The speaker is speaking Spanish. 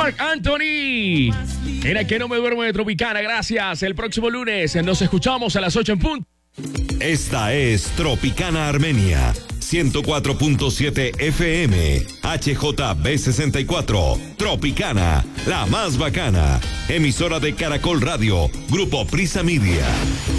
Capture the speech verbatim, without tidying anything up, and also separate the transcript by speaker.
Speaker 1: Marc Anthony. Era que no me duermo de Tropicana. Gracias. El próximo lunes nos escuchamos a las ocho en punto.
Speaker 2: Esta es Tropicana Armenia, ciento cuatro punto siete F M, H J B sesenta y cuatro, Tropicana, la más bacana, emisora de Caracol Radio, Grupo Prisa Media.